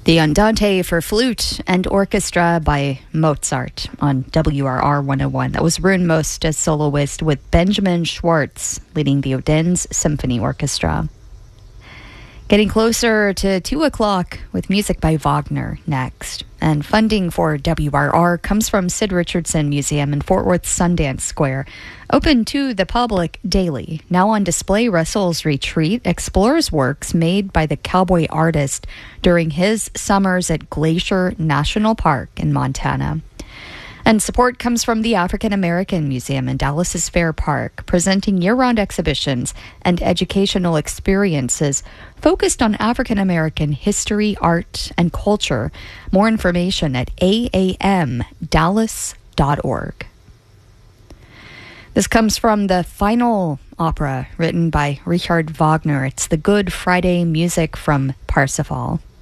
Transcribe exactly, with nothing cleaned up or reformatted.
The Andante for Flute and Orchestra by Mozart on W R R one oh one. That was Rune Most as soloist with Benjamin Schwartz leading the Odense Symphony Orchestra. Getting closer to two o'clock with music by Wagner next. And funding for W R R comes from Sid Richardson Museum in Fort Worth Sundance Square. Open to the public daily. Now on display, Russell's Retreat explores works made by the cowboy artist during his summers at Glacier National Park in Montana. And support comes from the African American Museum in Dallas's Fair Park, presenting year-round exhibitions and educational experiences focused on African American history, art, and culture. More information at a a m dallas dot org. This comes from the final opera written by Richard Wagner. It's the Good Friday music from Parsifal.